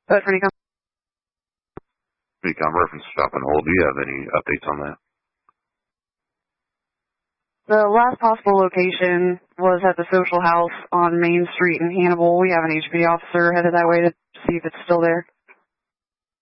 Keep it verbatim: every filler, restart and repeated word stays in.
But for Decom. Decom reference stop and hold. Do you have any updates on that? The last possible location was at the Social House on Main Street in Hannibal. We have an H P D officer headed that way to see if it's still there.